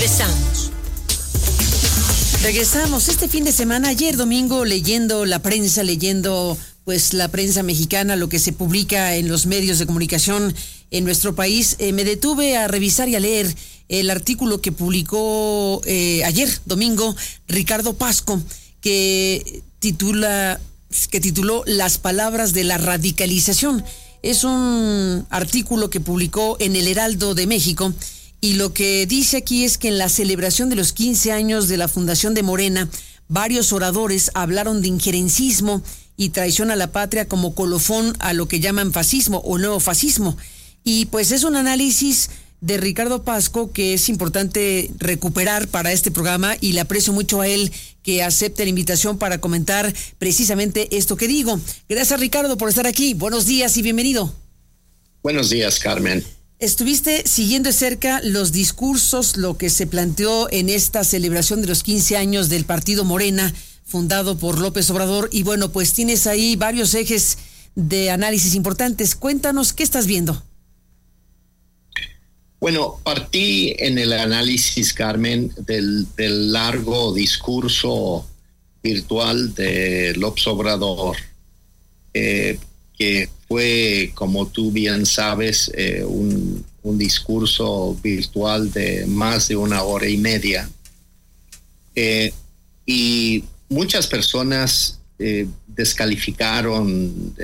Regresamos. Regresamos este fin de semana, ayer domingo, leyendo la prensa, pues la prensa mexicana, lo que se publica en los medios de comunicación en nuestro país. Me detuve a revisar y a leer el artículo que publicó ayer domingo Ricardo Pasco, que tituló Las palabras de la radicalización. Es un artículo que publicó en El Heraldo de México. Y lo que dice aquí es que en la celebración de los 15 años de la fundación de Morena, varios oradores hablaron de injerencismo y traición a la patria como colofón a lo que llaman fascismo o neofascismo. Y pues es un análisis de Ricardo Pasco que es importante recuperar para este programa, y le aprecio mucho a él que acepte la invitación para comentar precisamente esto que digo. Gracias, Ricardo, por estar aquí. Buenos días y bienvenido. Buenos días, Carmen. Estuviste siguiendo de cerca los discursos, lo que se planteó en esta celebración de los 15 años del partido Morena, fundado por López Obrador, y bueno, pues tienes ahí varios ejes de análisis importantes. Cuéntanos, ¿qué estás viendo? Bueno, partí en el análisis, Carmen, del largo discurso virtual de López Obrador, que fue, como tú bien sabes, un discurso virtual de más de 1 hora y media. Y muchas personas descalificaron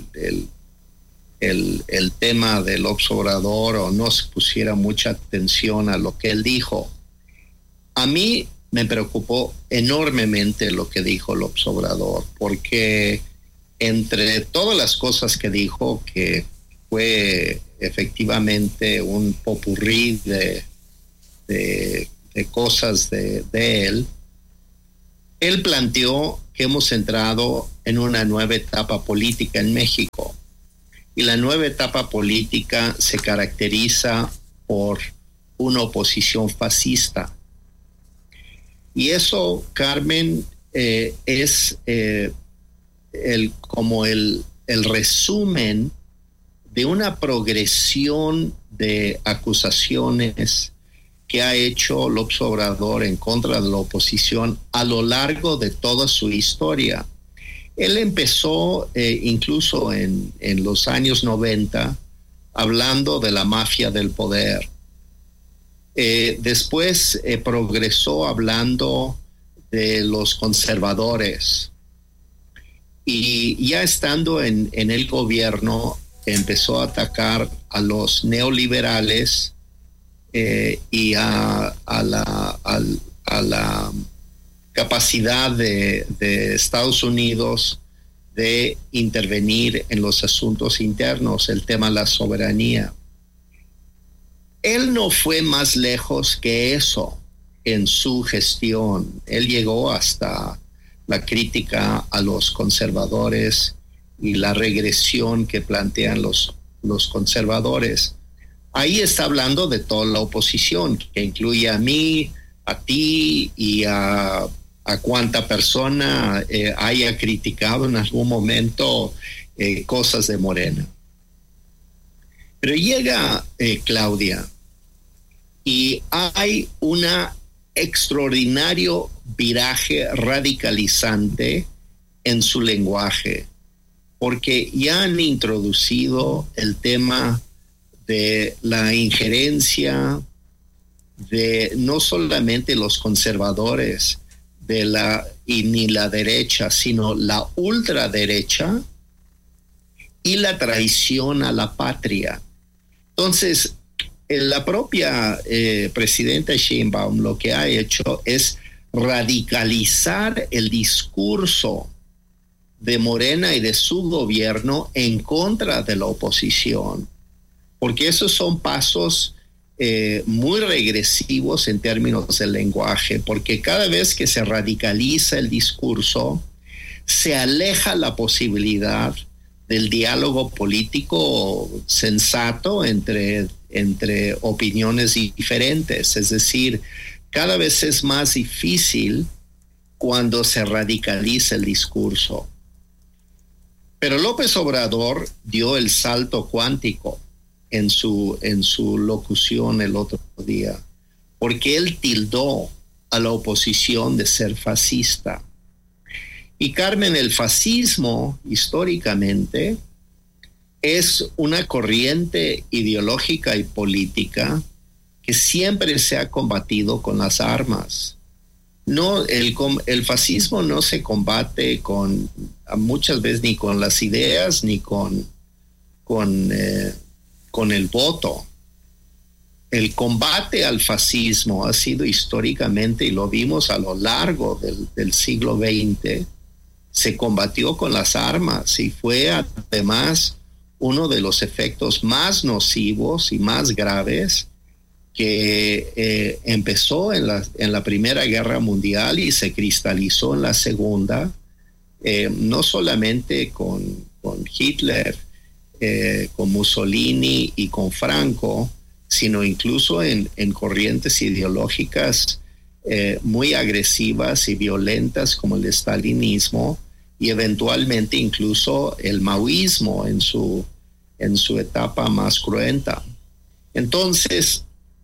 el tema del López Obrador, o no se pusiera mucha atención a lo que él dijo. A mí me preocupó enormemente lo que dijo López Obrador, porque entre todas las cosas que dijo, que fue efectivamente un popurrí de cosas de él planteó que hemos entrado en una nueva etapa política en México. Y la nueva etapa política se caracteriza por una oposición fascista. Y eso, Carmen, es como el resumen de una progresión de acusaciones que ha hecho López Obrador en contra de la oposición a lo largo de toda su historia. Él empezó incluso en los años 90 hablando de la mafia del poder. Después progresó hablando de los conservadores. Y ya estando en el gobierno, empezó a atacar a los neoliberales y a la capacidad de Estados Unidos de intervenir en los asuntos internos, el tema de la soberanía. Él no fue más lejos que eso en su gestión. Él llegó hasta la crítica a los conservadores y la regresión que plantean los conservadores. Ahí está hablando de toda la oposición, que incluye a mí, a ti y a cuánta persona haya criticado en algún momento cosas de Morena. Pero llega Claudia y hay una extraordinario viraje radicalizante en su lenguaje, porque ya han introducido el tema de la injerencia de no solamente los conservadores ni la derecha, sino la ultraderecha y la traición a la patria. Entonces, la propia presidenta Sheinbaum lo que ha hecho es radicalizar el discurso de Morena y de su gobierno en contra de la oposición, porque esos son pasos muy regresivos en términos del lenguaje, porque cada vez que se radicaliza el discurso, se aleja la posibilidad del diálogo político sensato entre opiniones diferentes. Es decir, cada vez es más difícil cuando se radicaliza el discurso. Pero López Obrador dio el salto cuántico en su locución el otro día, porque él tildó a la oposición de ser fascista. Y Carmen, el fascismo históricamente es una corriente ideológica y política que siempre se ha combatido con las armas. No, el fascismo no se combate muchas veces ni con las ideas ni con el voto. El combate al fascismo ha sido históricamente, y lo vimos a lo largo del siglo XX, se combatió con las armas y fue además uno de los efectos más nocivos y más graves que empezó en la Primera Guerra Mundial y se cristalizó en la Segunda, no solamente con Hitler, con Mussolini y con Franco, sino incluso en corrientes ideológicas muy agresivas y violentas como el estalinismo y eventualmente incluso el maoísmo en su etapa más cruenta. Entonces,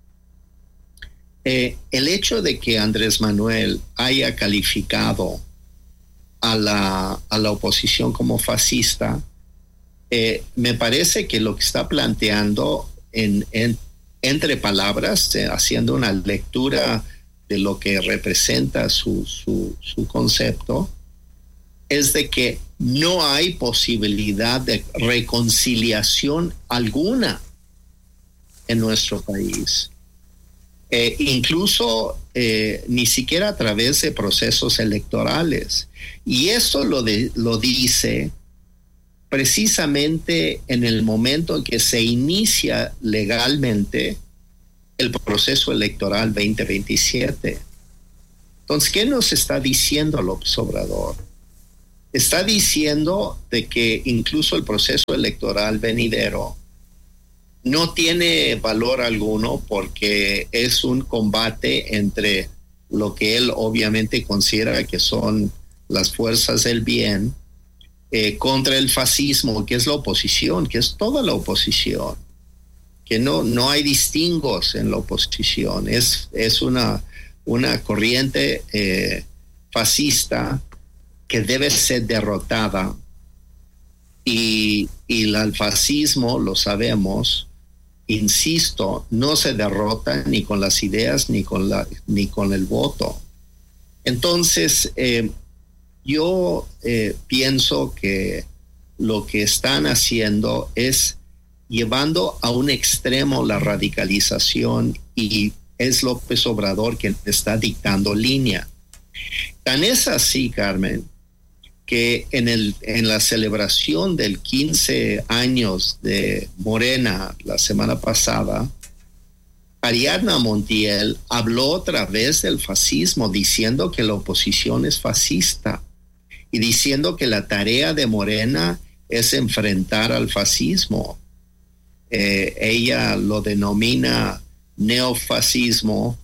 el hecho de que Andrés Manuel haya calificado a la oposición como fascista, me parece que lo que está planteando entre palabras, haciendo una lectura de lo que representa su concepto, es de que no hay posibilidad de reconciliación alguna en nuestro país. Incluso ni siquiera a través de procesos electorales. Y eso lo dice precisamente en el momento en que se inicia legalmente el proceso electoral 2027. Entonces, ¿qué nos está diciendo López Obrador? Está diciendo de que incluso el proceso electoral venidero no tiene valor alguno porque es un combate entre lo que él obviamente considera que son las fuerzas del bien contra el fascismo, que es la oposición, que es toda la oposición, que no hay distingos en la oposición, es una corriente fascista que debe ser derrotada y el fascismo, lo sabemos, insisto, no se derrota ni con las ideas ni con el voto. Entonces, yo pienso que lo que están haciendo es llevando a un extremo la radicalización y es López Obrador quien está dictando línea. Tan es así, Carmen, que en la celebración del 15 años de Morena la semana pasada, Ariadna Montiel habló otra vez del fascismo, diciendo que la oposición es fascista y diciendo que la tarea de Morena es enfrentar al fascismo. Ella lo denomina neofascismo,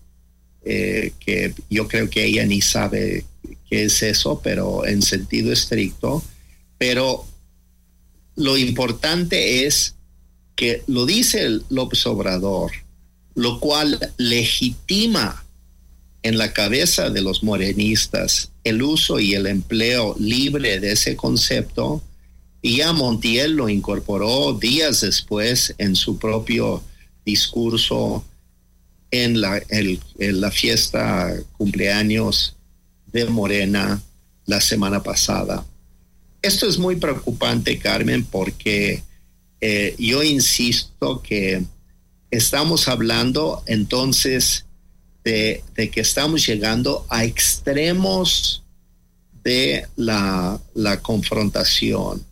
que yo creo que ella ni sabe qué es eso, pero en sentido estricto. Pero lo importante es que lo dice López Obrador, lo cual legitima en la cabeza de los morenistas el uso y el empleo libre de ese concepto, y ya Montiel lo incorporó días después en su propio discurso en la fiesta cumpleaños de Morena la semana pasada. Esto es muy preocupante, Carmen, porque yo insisto que estamos hablando entonces de que estamos llegando a extremos de la confrontación.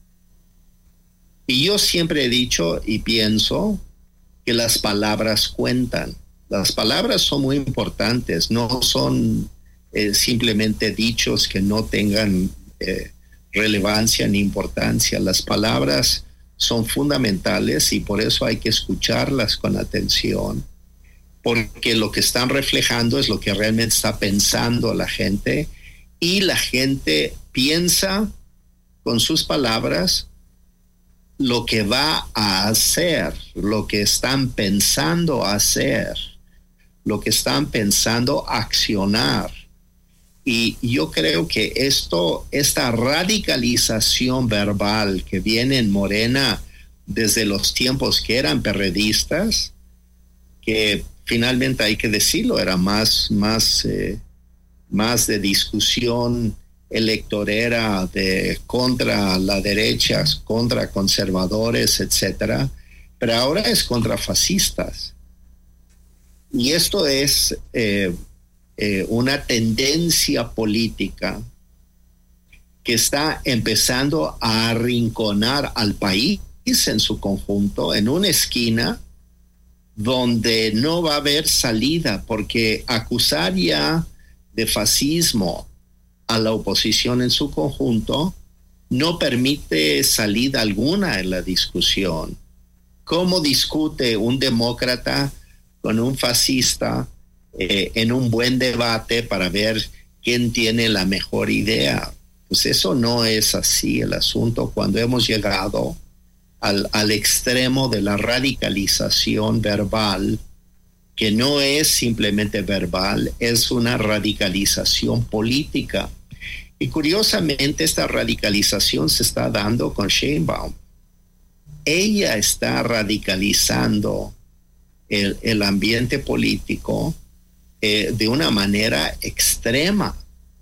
Y yo siempre he dicho y pienso que las palabras cuentan. Las palabras son muy importantes, no son simplemente dichos que no tengan relevancia ni importancia. Las palabras son fundamentales y por eso hay que escucharlas con atención, porque lo que están reflejando es lo que realmente está pensando la gente, y la gente piensa con sus palabras lo que va a hacer, lo que están pensando hacer, lo que están pensando accionar. Y yo creo que esta radicalización verbal que viene en Morena desde los tiempos que eran perredistas, que finalmente hay que decirlo, era más de discusión electorera contra la derecha, contra conservadores, etcétera, pero ahora es contra fascistas. Y esto es una tendencia política que está empezando a arrinconar al país en su conjunto en una esquina donde no va a haber salida, porque acusar ya de fascismo a la oposición en su conjunto no permite salida alguna en la discusión. ¿Cómo discute un demócrata con un fascista en un buen debate para ver quién tiene la mejor idea? Pues eso no es así el asunto cuando hemos llegado al extremo de la radicalización verbal, que no es simplemente verbal, es una radicalización política. Y curiosamente esta radicalización se está dando con Sheinbaum. Ella está radicalizando el ambiente político de una manera extrema.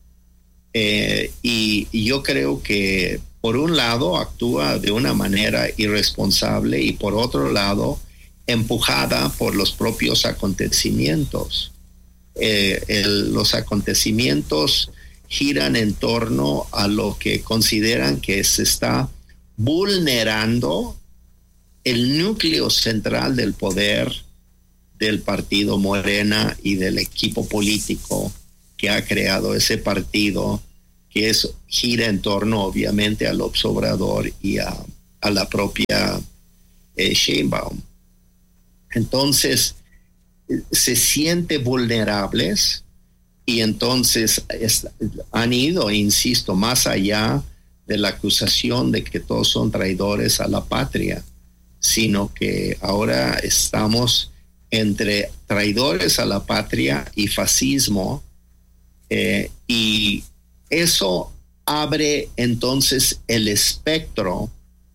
Y yo creo que por un lado actúa de una manera irresponsable y por otro lado empujada por los propios acontecimientos. Los acontecimientos giran en torno a lo que consideran que se está vulnerando el núcleo central del poder del partido Morena y del equipo político que ha creado ese partido, que gira en torno obviamente al López Obrador y a la propia Sheinbaum. Entonces se siente vulnerables y entonces han ido, insisto, más allá de la acusación de que todos son traidores a la patria, sino que ahora estamos entre traidores a la patria y fascismo, y eso abre entonces el espectro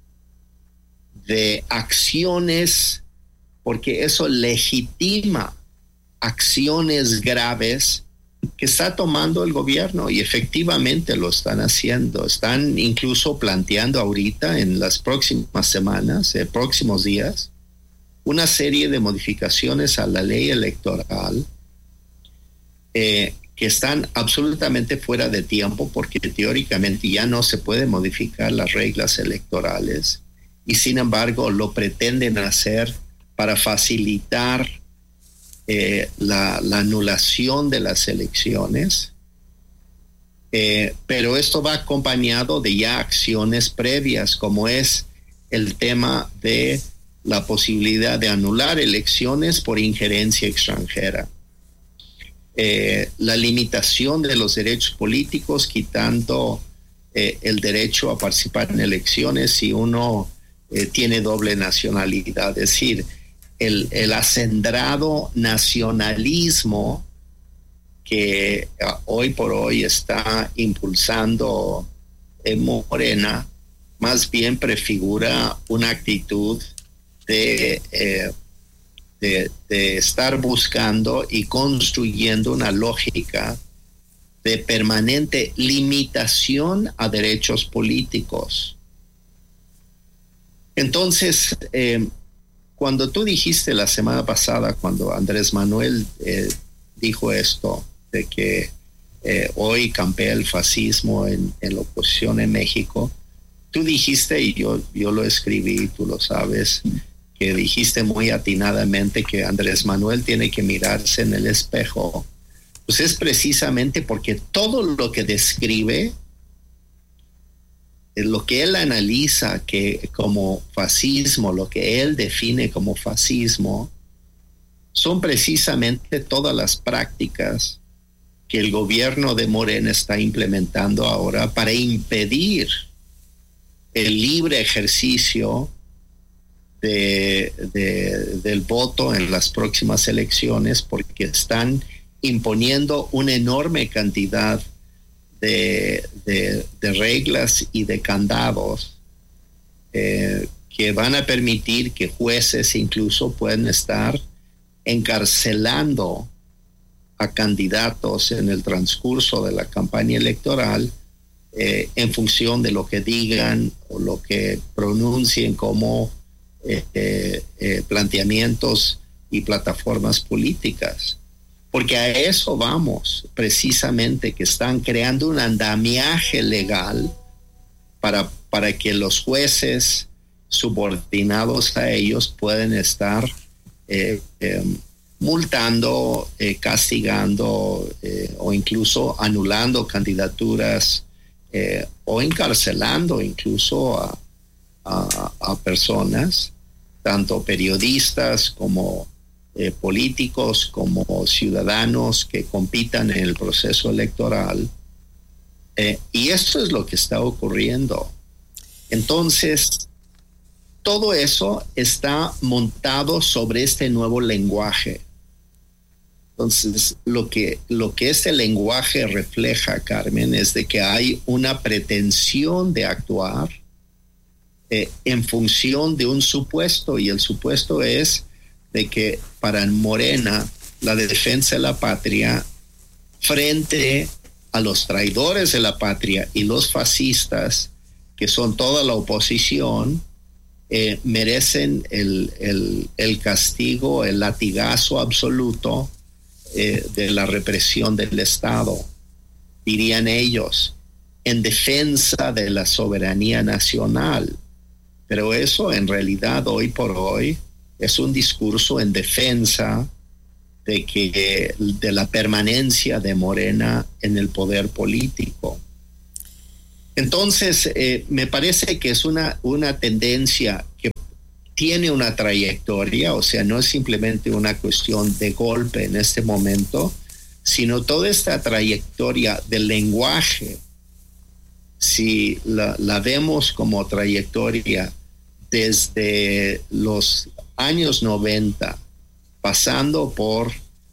de acciones, porque eso legitima acciones graves que está tomando el gobierno, y efectivamente lo están haciendo. Están incluso planteando ahorita en las próximas semanas, próximos días, una serie de modificaciones a la ley electoral que están absolutamente fuera de tiempo, porque teóricamente ya no se puede modificar las reglas electorales, y sin embargo lo pretenden hacer para facilitar la anulación de las elecciones, pero esto va acompañado de ya acciones previas, como es el tema de la posibilidad de anular elecciones por injerencia extranjera, la limitación de los derechos políticos, quitando el derecho a participar en elecciones si uno tiene doble nacionalidad, es decir, el acendrado nacionalismo que hoy por hoy está impulsando Morena, más bien prefigura una actitud de estar buscando y construyendo una lógica de permanente limitación a derechos políticos. Entonces, cuando tú dijiste la semana pasada, cuando Andrés Manuel dijo esto, de que hoy campea el fascismo en la oposición en México, tú dijiste, y yo lo escribí, tú lo sabes, que dijiste muy atinadamente que Andrés Manuel tiene que mirarse en el espejo. Pues es precisamente porque todo lo que describe, lo que él analiza que como fascismo, lo que él define como fascismo, son precisamente todas las prácticas que el gobierno de Morena está implementando ahora para impedir el libre ejercicio del voto en las próximas elecciones, porque están imponiendo una enorme cantidad de reglas y de candados que van a permitir que jueces incluso puedan estar encarcelando a candidatos en el transcurso de la campaña electoral en función de lo que digan o lo que pronuncien como planteamientos y plataformas políticas. Porque a eso vamos, precisamente, que están creando un andamiaje legal para que los jueces subordinados a ellos pueden estar multando, castigando o incluso anulando candidaturas o encarcelando incluso a personas, tanto periodistas como políticos, como ciudadanos que compitan en el proceso electoral. Y esto es lo que está ocurriendo. Entonces, todo eso está montado sobre este nuevo lenguaje. Entonces, lo que este lenguaje refleja, Carmen, es de que hay una pretensión de actuar en función de un supuesto, y el supuesto es de que para Morena la defensa de la patria frente a los traidores de la patria y los fascistas, que son toda la oposición, merecen el castigo, el latigazo absoluto de la represión del Estado, dirían ellos, en defensa de la soberanía nacional. Pero eso en realidad hoy por hoy es un discurso en defensa de la permanencia de Morena en el poder político. Entonces, me parece que es una tendencia que tiene una trayectoria, o sea, no es simplemente una cuestión de golpe en este momento, sino toda esta trayectoria del lenguaje, si la vemos como trayectoria desde los años 90, pasando por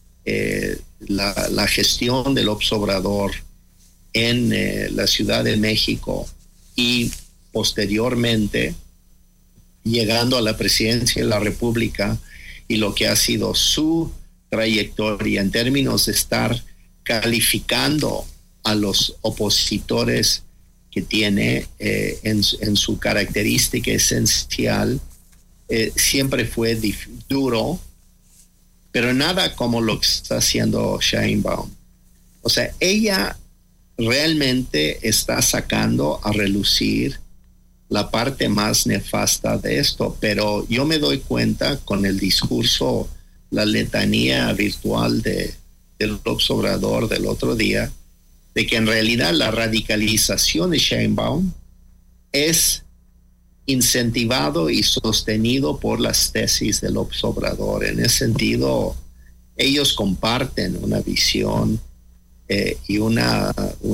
la gestión del López Obrador en la Ciudad de México y posteriormente llegando a la presidencia de la República, y lo que ha sido su trayectoria en términos de estar calificando a los opositores que tiene en su característica esencial, siempre fue duro, pero nada como lo que está haciendo Sheinbaum. O sea, ella realmente está sacando a relucir la parte más nefasta de esto, pero yo me doy cuenta con el discurso, la letanía virtual del López Obrador del otro día, de que en realidad la radicalización de Sheinbaum es incentivado y sostenido por las tesis del López Obrador. En ese sentido, ellos comparten una visión y una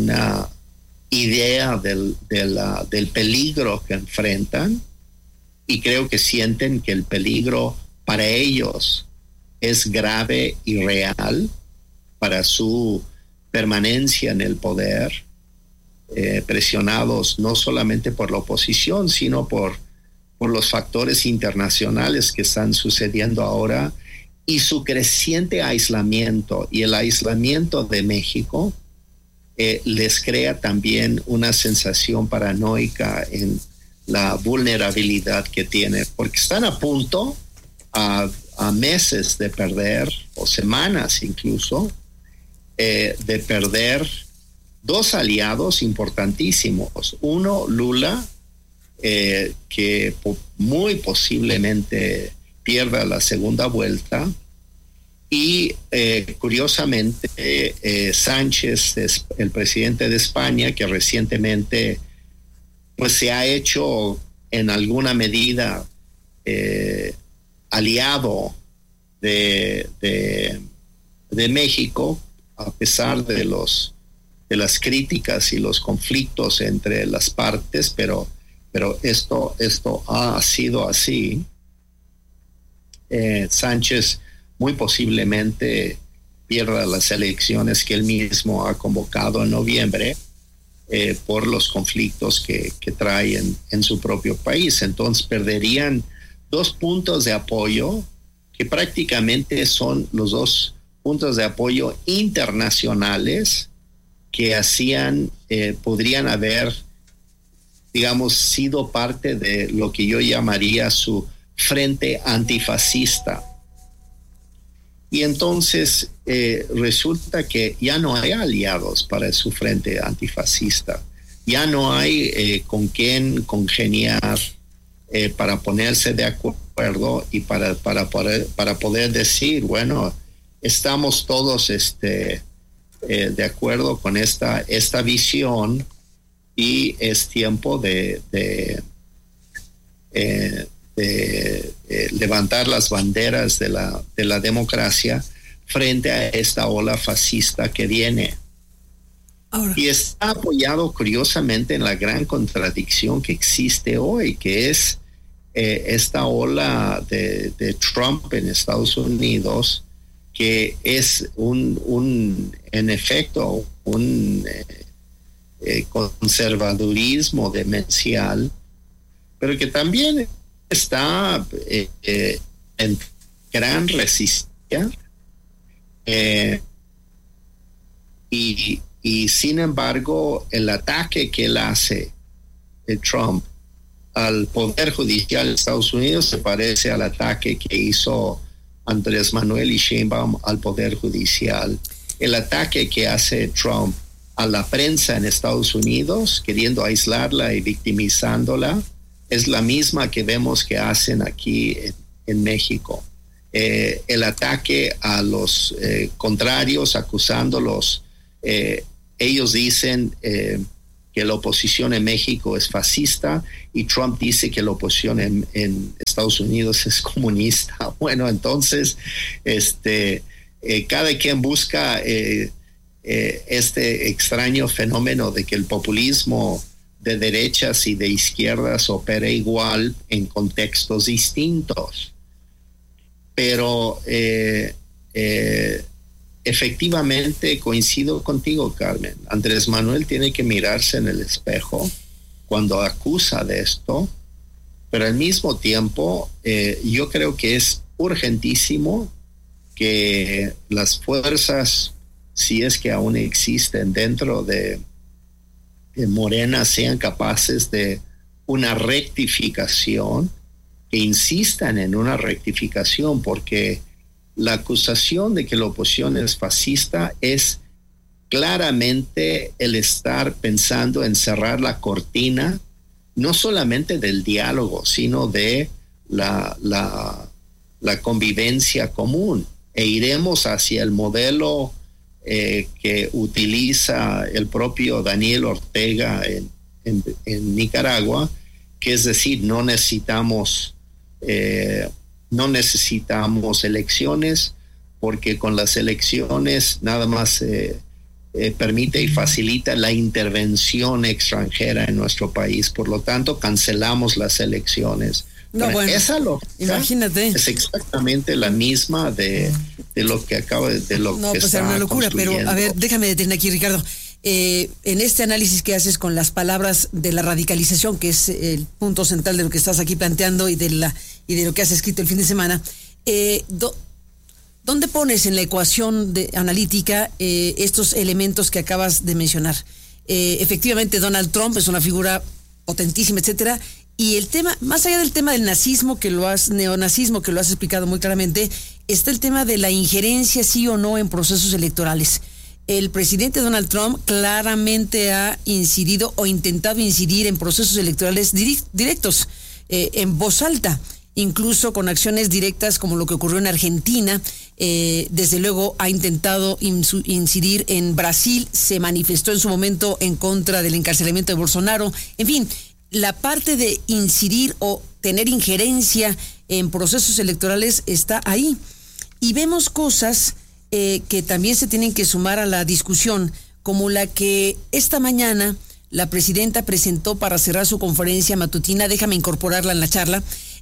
idea del peligro que enfrentan, y creo que sienten que el peligro para ellos es grave y real para su permanencia en el poder, presionados no solamente por la oposición, sino por los factores internacionales que están sucediendo ahora y su creciente aislamiento. Y el aislamiento de México les crea también una sensación paranoica en la vulnerabilidad que tiene, porque están a punto, a meses de perder, o semanas incluso, de perder dos aliados importantísimos. Uno, Lula, que muy posiblemente pierda la segunda vuelta, y curiosamente Sánchez, el presidente de España, que recientemente pues se ha hecho en alguna medida aliado de México, a pesar de las críticas y los conflictos entre las partes, pero esto ha sido así. Sánchez muy posiblemente pierda las elecciones que él mismo ha convocado en noviembre por los conflictos que trae en su propio país. Entonces perderían 2 puntos de apoyo que prácticamente son los 2 puntos de apoyo internacionales que podrían haber, digamos, sido parte de lo que yo llamaría su frente antifascista. Y entonces resulta que ya no hay aliados para su frente antifascista, ya no hay con quién congeniar para ponerse de acuerdo y para poder decir, bueno, estamos todos de acuerdo con esta visión y es tiempo de levantar las banderas de la democracia frente a esta ola fascista que viene. Ahora. Y está apoyado curiosamente en la gran contradicción que existe hoy, que es esta ola de Trump en Estados Unidos, que es en efecto un conservadurismo demencial, pero que también está en gran resistencia y sin embargo el ataque que él hace de Trump al Poder Judicial de Estados Unidos se parece al ataque que hizo Andrés Manuel y Sheinbaum al Poder Judicial. El ataque que hace Trump a la prensa en Estados Unidos, queriendo aislarla y victimizándola, es la misma que vemos que hacen aquí en México. El ataque a los contrarios, acusándolos. Ellos dicen que la oposición en México es fascista y Trump dice que la oposición en Estados Unidos es comunista. Bueno, entonces cada quien busca este extraño fenómeno de que el populismo de derechas y de izquierdas opera igual en contextos distintos. Pero efectivamente coincido contigo, Carmen. Andrés Manuel tiene que mirarse en el espejo cuando acusa de esto, pero al mismo tiempo yo creo que es urgentísimo que las fuerzas, si es que aún existen dentro de Morena, sean capaces de una rectificación, que insistan en una rectificación, porque la acusación de que la oposición es fascista es claramente el estar pensando en cerrar la cortina, no solamente del diálogo, sino de la convivencia común. E iremos hacia el modelo que utiliza el propio Daniel Ortega en Nicaragua, que es decir, no necesitamos elecciones, porque con las elecciones nada más permite y facilita la intervención extranjera en nuestro país. Por lo tanto, cancelamos las elecciones. No, bueno, esa lógica, imagínate, es exactamente la misma de lo que acaba de lo no, que pues está era una locura, pero a ver, déjame detener aquí, Ricardo. En este análisis que haces con las palabras de la radicalización, que es el punto central de lo que estás aquí planteando y de lo que has escrito el fin de semana, ¿dónde pones en la ecuación analítica estos elementos que acabas de mencionar? Efectivamente, Donald Trump es una figura potentísima, etcétera. Y el tema, más allá del tema del nazismo, neonazismo, que lo has explicado muy claramente, está el tema de la injerencia, sí o no, en procesos electorales. El presidente Donald Trump claramente ha incidido o intentado incidir en procesos electorales directos, en voz alta, incluso con acciones directas como lo que ocurrió en Argentina. Desde luego ha intentado incidir en Brasil, se manifestó en su momento en contra del encarcelamiento de Bolsonaro. En fin, la parte de incidir o tener injerencia en procesos electorales está ahí. Y vemos cosas que también se tienen que sumar a la discusión, como la que esta mañana la presidenta presentó para cerrar su conferencia matutina, déjame incorporarla en la charla,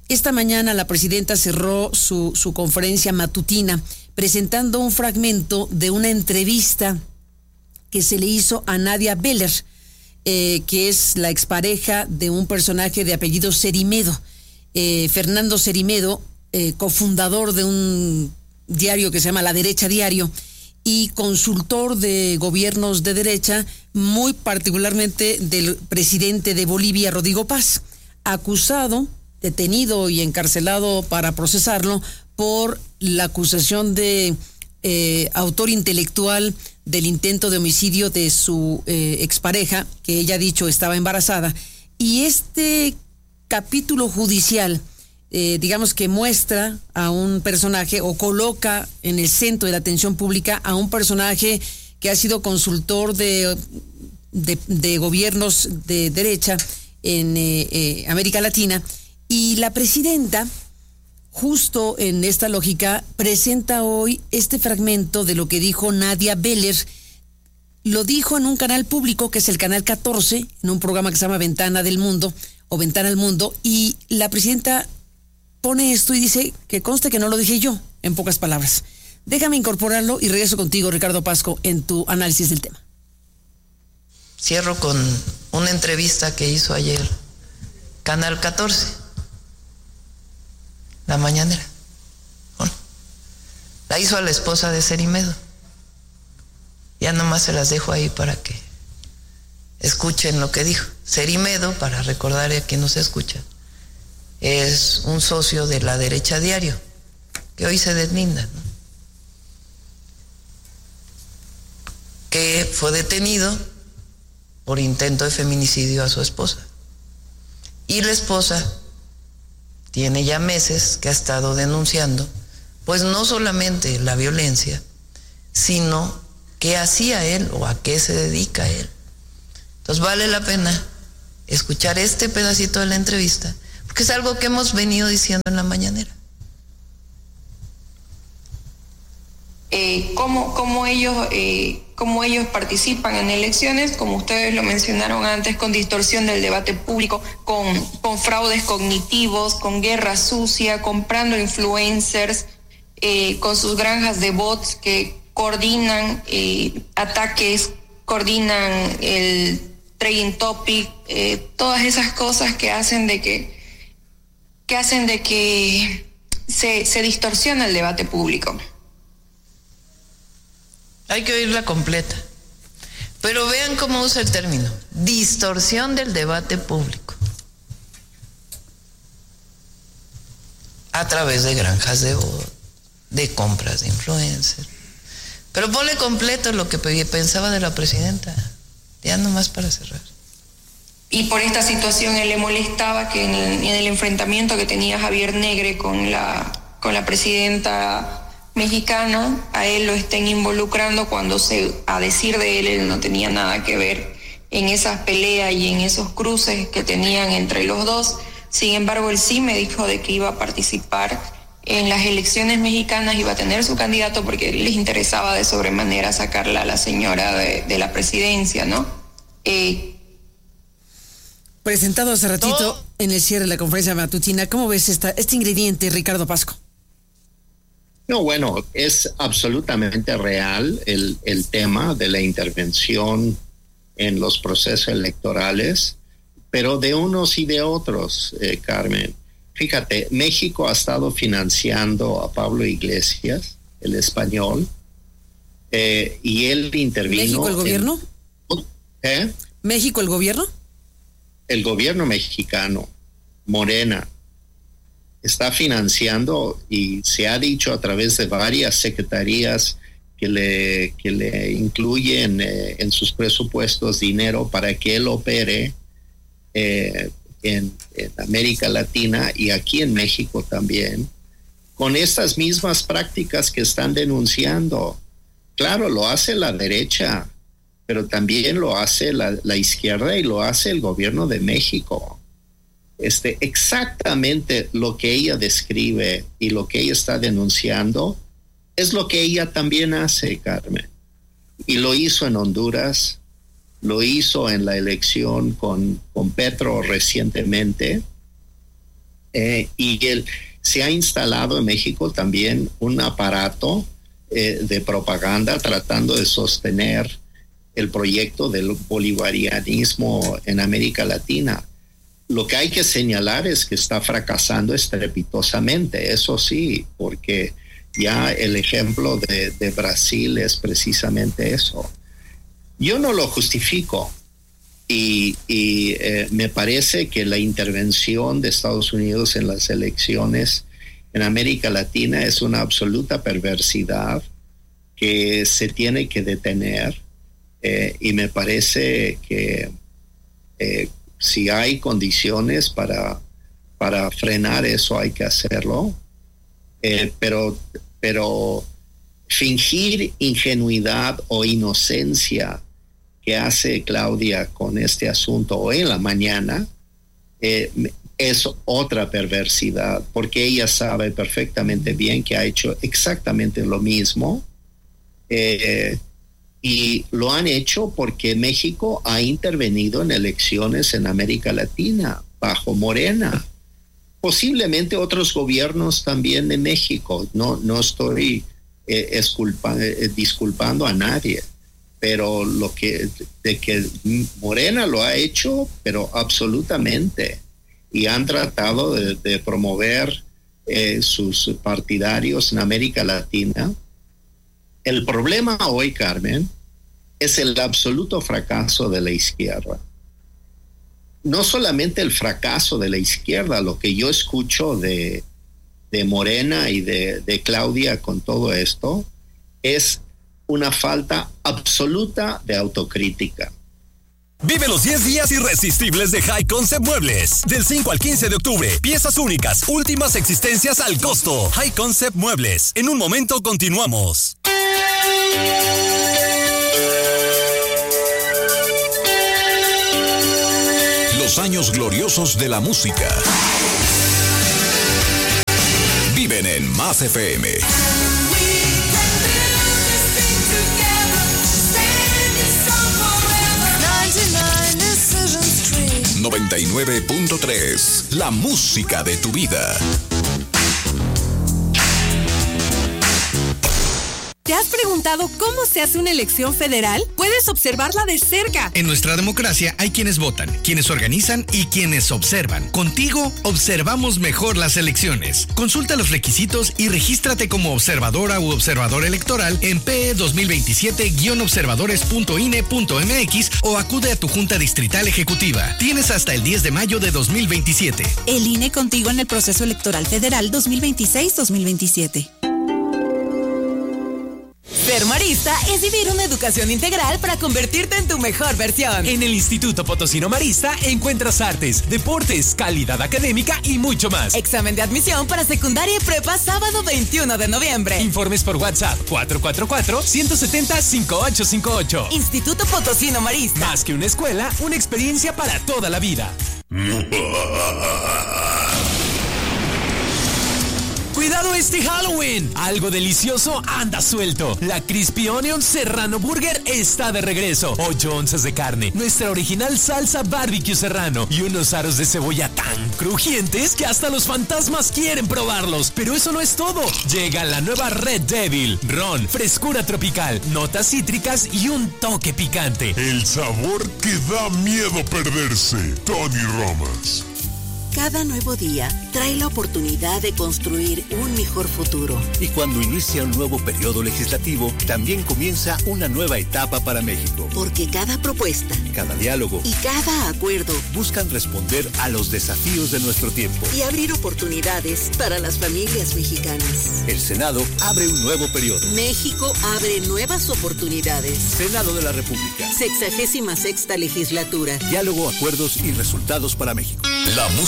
Esta mañana la presidenta cerró su conferencia matutina presentando un fragmento de una entrevista que se le hizo a Nadia Beller, que es la expareja de un personaje de apellido Cerimedo. Fernando Cerimedo, cofundador de un diario que se llama La Derecha Diario y consultor de gobiernos de derecha, muy particularmente del presidente de Bolivia, Rodrigo Paz, acusado, detenido y encarcelado para procesarlo por la acusación de autor intelectual del intento de homicidio de su expareja, que ella ha dicho estaba embarazada. Y este capítulo judicial, digamos que muestra a un personaje o coloca en el centro de la atención pública a un personaje que ha sido consultor de gobiernos de derecha en América Latina. Y la presidenta, justo en esta lógica, presenta hoy este fragmento de lo que dijo Nadia Beller. Lo dijo en un canal público que es el canal 14, en un programa que se llama Ventana del Mundo o Ventana al Mundo, y la presidenta pone esto y dice que conste que no lo dije yo, en pocas palabras. Déjame incorporarlo y regreso contigo, Ricardo Pasco, en tu análisis del tema. Cierro con una entrevista que hizo ayer Canal 14, la mañanera. Bueno, la hizo a la esposa de Cerimedo. Ya nomás se las dejo ahí para que escuchen lo que dijo. Cerimedo, para recordar a quien nos escucha, es un socio de La Derecha Diario, que hoy se deslinda, ¿no? Que fue detenido por intento de feminicidio a su esposa. Y la esposa tiene ya meses que ha estado denunciando, pues no solamente la violencia, sino qué hacía él o a qué se dedica él. Entonces vale la pena escuchar este pedacito de la entrevista, porque es algo que hemos venido diciendo en la mañanera. Cómo ellos participan en elecciones, como ustedes lo mencionaron antes, con distorsión del debate público, con fraudes cognitivos, con guerra sucia, comprando influencers, con sus granjas de bots que coordinan ataques, coordinan el trending topic, todas esas cosas que hacen de que se distorsiona el debate público. Hay que oírla completa. Pero vean cómo usa el término: distorsión del debate público. A través de granjas de voz, de compras de influencers. Pero ponle completo lo que pensaba de la presidenta. Ya nomás para cerrar. Y por esta situación él le molestaba que en el enfrentamiento que tenía Javier Negre con la presidenta mexicana, a él lo estén involucrando cuando a decir de él no tenía nada que ver en esas peleas y en esos cruces que tenían entre los dos. Sin embargo, él sí me dijo de que iba a participar en las elecciones mexicanas, iba a tener su candidato porque les interesaba de sobremanera sacarla a la señora de la presidencia, ¿no? Presentado hace ratito en el cierre de la conferencia matutina, ¿cómo ves este ingrediente, Ricardo Pasco? No, bueno, es absolutamente real el tema de la intervención en los procesos electorales, pero de unos y de otros, Carmen. Fíjate, México ha estado financiando a Pablo Iglesias, el español, y él intervino. ¿México el gobierno? ¿México el gobierno? El gobierno mexicano, Morena, está financiando, y se ha dicho a través de varias secretarías que le incluyen en sus presupuestos dinero para que él opere en América Latina y aquí en México también, con estas mismas prácticas que están denunciando. Claro, lo hace la derecha, pero también lo hace la izquierda y lo hace el gobierno de México. Exactamente lo que ella describe y lo que ella está denunciando es lo que ella también hace, Carmen. Y lo hizo en Honduras, lo hizo en la elección con Petro recientemente, Se ha instalado en México también un aparato de propaganda tratando de sostener el proyecto del bolivarianismo en América Latina. Lo que hay que señalar es que está fracasando estrepitosamente, eso sí, porque ya el ejemplo de Brasil es precisamente eso. Yo no lo justifico y me parece que la intervención de Estados Unidos en las elecciones en América Latina es una absoluta perversidad que se tiene que detener, y me parece que si hay condiciones para frenar eso hay que hacerlo, pero fingir ingenuidad o inocencia que hace Claudia con este asunto hoy en la mañana es otra perversidad, porque ella sabe perfectamente bien que ha hecho exactamente lo mismo, y lo han hecho porque México ha intervenido en elecciones en América Latina bajo Morena. Posiblemente otros gobiernos también de México. No estoy disculpando a nadie, pero de que Morena lo ha hecho, pero absolutamente, y han tratado de promover sus partidarios en América Latina. El problema hoy, Carmen, es el absoluto fracaso de la izquierda. No solamente el fracaso de la izquierda, lo que yo escucho de Morena y de Claudia con todo esto, es una falta absoluta de autocrítica. Vive los 10 días irresistibles de High Concept Muebles. Del 5 al 15 de octubre. Piezas únicas, últimas existencias al costo. High Concept Muebles. En un momento continuamos. Los años gloriosos de la música viven en Más FM. 99.3, la música de tu vida. ¿Te has preguntado cómo se hace una elección federal? Puedes observarla de cerca. En nuestra democracia hay quienes votan, quienes organizan y quienes observan. Contigo observamos mejor las elecciones. Consulta los requisitos y regístrate como observadora u observador electoral en PE 2027-observadores.ine.mx o acude a tu Junta Distrital Ejecutiva. Tienes hasta el 10 de mayo de 2027. El INE contigo en el proceso electoral federal 2026-2027. Ser marista es vivir una educación integral para convertirte en tu mejor versión. En el Instituto Potosino Marista encuentras artes, deportes, calidad académica y mucho más. Examen de admisión para secundaria y prepa sábado 21 de noviembre. Informes por WhatsApp 444-170-5858. Instituto Potosino Marista. Más que una escuela, una experiencia para toda la vida. ¡Cuidado este Halloween! Algo delicioso anda suelto. La Crispy Onion Serrano Burger está de regreso. 8 onzas de carne, nuestra original salsa barbecue serrano y unos aros de cebolla tan crujientes que hasta los fantasmas quieren probarlos. Pero eso no es todo. Llega la nueva Red Devil. Ron, frescura tropical, notas cítricas y un toque picante. El sabor que da miedo perderse. Tony Romas. Cada nuevo día trae la oportunidad de construir un mejor futuro. Y cuando inicia un nuevo periodo legislativo, también comienza una nueva etapa para México. Porque cada propuesta, cada diálogo y cada acuerdo buscan responder a los desafíos de nuestro tiempo y abrir oportunidades para las familias mexicanas. El Senado abre un nuevo periodo. México abre nuevas oportunidades. Senado de la República. 66ª legislatura. Diálogo, acuerdos y resultados para México. La